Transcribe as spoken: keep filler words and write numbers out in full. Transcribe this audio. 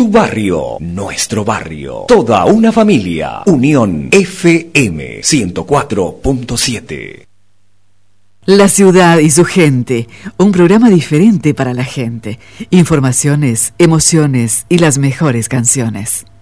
Tu barrio, nuestro barrio. Toda una familia. Unión F M ciento cuatro punto siete. La ciudad y su gente. Un programa diferente para la gente. Informaciones, emociones y las mejores canciones.